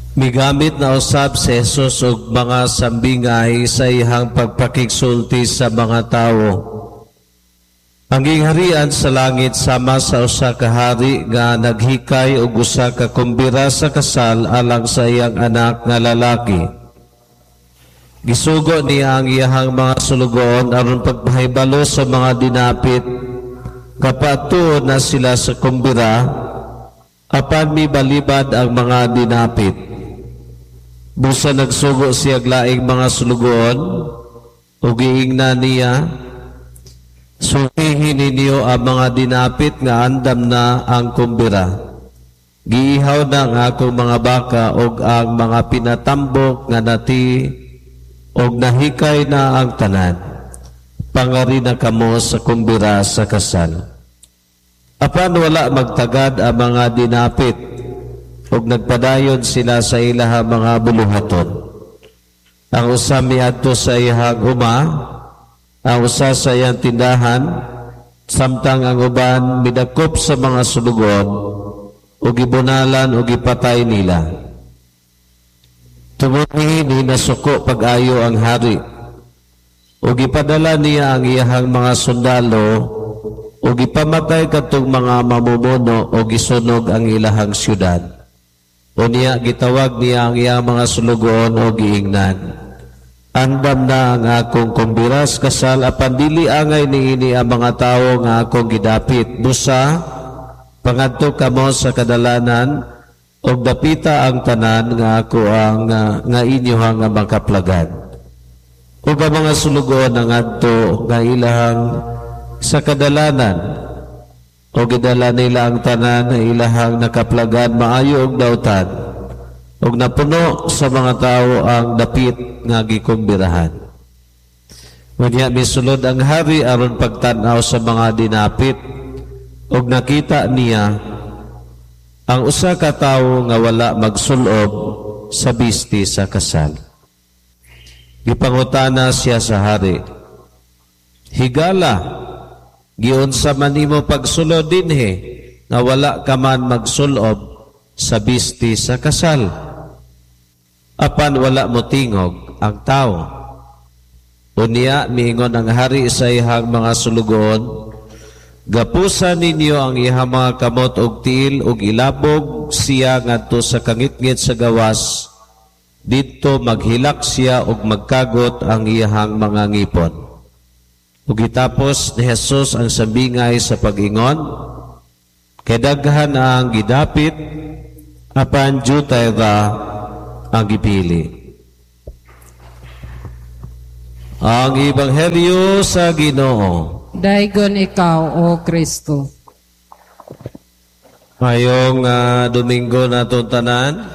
Migamit na usab si Jesus og mga sambingay sa iyang pagpakigsulti sa mga tawo. Ang gingharian sa langit sama sa usa ka hari nga naghikay og usa ka kumbira sa kasal alang sa iyang anak nga lalaki. Gisugo niya ang iyang mga sulugon aron pagpahibalo sa mga dinapit kapatuon na sila sa kumbira apan mibalibad ang mga dinapit. Busa nagsugo siya laing mga sulugon ug giingna niya, "Sukihin ninyo ang mga dinapit nga andam na ang kumbira. Giihaw na ang akong mga baka ug ang mga pinatambok nga nati ug nahikay na ang tanan. Pangari na kamo sa kumbira sa kasal." Apan wala magtagad ang mga dinapit ug nagpadayon sila sa ilaha mga buluhaton. Ang usa miadto sa iyang uma, ang usa sa iyang tindahan, samtang ang uban midakop sa mga sulugon ug gibunalan ug gipatay nila. Tungod niini nasuko pag-ayo ang hari ug gipadala niya ang iyang mga sundalo ug gipamatay kadtong mga mamumuno ug gisunog ang ilahang syudad. Unya gitawag niya ang iyang mga sulugon o giingnan, "Andam na ang akong kumbiras kasal apan dili angay niini ang mga tawo nga akong gidapit. Busa pangadto kamo sa kadalanan ug dapita ang tanan nga ako ang nga inyo nga makaplagan." Ug ang mga sulugon ang adto nga ilahang sa kadalanan o gidala nila ang tanan na ilahang nakaplagan maayo og dawtan og napuno sa mga tao ang dapit nga gikumbirahan. Unya misulod ang hari aron pagtan-aw sa mga dinapit og nakita niya ang usa ka tawo nga wala magsulob sa bisti sa kasal. Gipangutana siya sa hari, "Higala, giunsa man nimo pagsulod dinhi nga wala ka man magsulob sa bisti sa kasal?" Apan wala mo tingog ang tao. Unya miingon ang hari sa iyang mga sulugon, "Gapusan ninyo ang iyang mga kamot og tiil ug ilabog siya ngadto sa kangitngit sa gawas. Didto maghilak siya ug magkagot ang iyang mga ngipon." Ug gitapos ni Jesus ang sambingay sa pag-ingon, kay daghan ang gidapit apan jutay ra ang gipili. Ang Ebanghelyo sa Ginoo. Daygon ikaw, O Kristo. Ngayong Domingo natong tanan,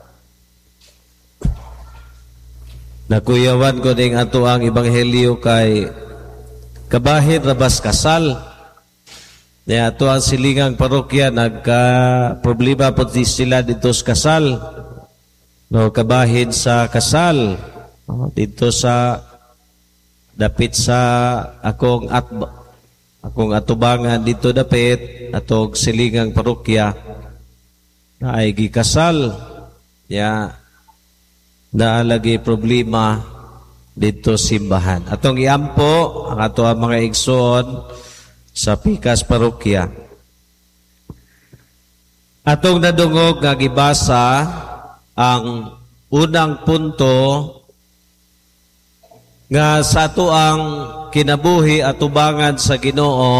nakuyawan ko ding ato ang Ebanghelyo kay kabahin rabas kasal. Kaya ato ang silingang parokya nagka-problema po sila dito sa kasal. No, kabahin sa kasal. Dito sa dapit sa akong atubangan dito dapit atong silingang parokya na ay gikasal. Ya naalagi problema dito simbahan. Atong iampo ang ato ang mga igsoon sa pikas parokya. Atong nadungog nga gibasa ang unang punto nga sa ato ang kinabuhi at tubangan sa Ginoo.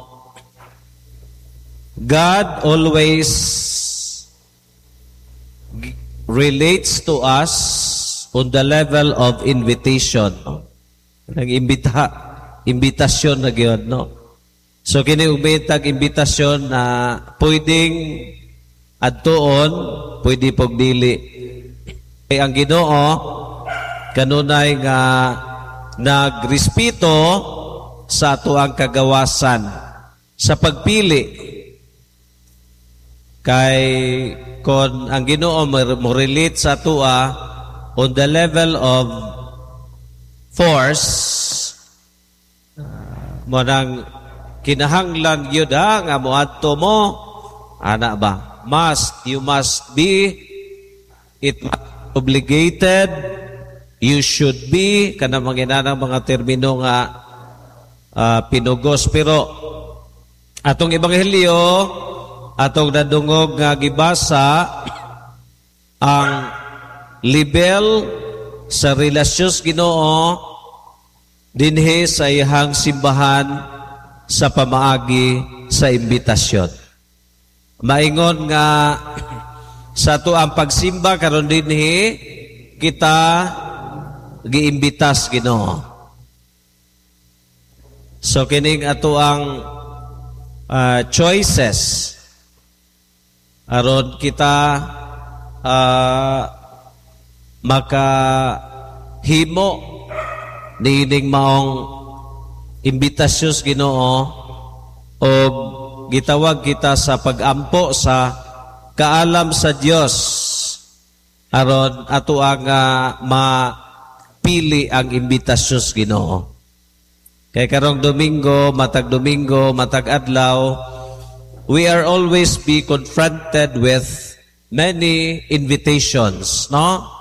God always relates to us on the level of invitation. Imbitasyon na gyud, no? So kini umitag imbitasyon na pwedeng adtuon, pwede pagdili. Ang Ginoo kanunay nga nagrespeto sa ato ang kagawasan sa pagpili. Kay kon ang Ginoo mo relate sa ato on the level of force, mo nang kinahanglan yun nga moadto mo, ana ba? You must be it must be obligated, you should be, kana manginanang mga termino nga pinugos. Pero atong ebanghelyo, atong nadungog nga gibasa, ang level sa relasyon sa Ginoo dinhi sa iyang simbahan sa pamaagi sa imbitasyon. Maingon nga sa ato ang pagsimba karon dinhi kita giimbitas Ginoo. So kining ato ang choices aron kita makahimo niining maong imbitasyon sa Ginoo o gitawag kita sa pagampo sa kaalam sa Dios aron ato ang mapili ang imbitasyon sa Ginoo. Kay karong Domingo, matag adlaw, we are always be confronted with many invitations, no?